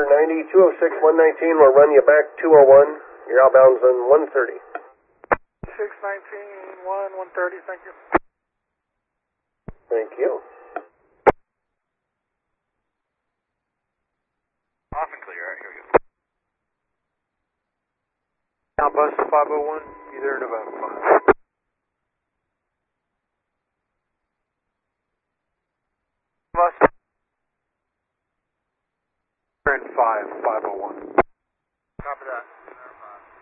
90, 206, 119, we'll run you back 201. Your outbound's on 130. 619, 130, thank you. Thank you. Off and clear, alright, here we go. Now bus 501, either November 5. Bus and 5, 501. Copy that.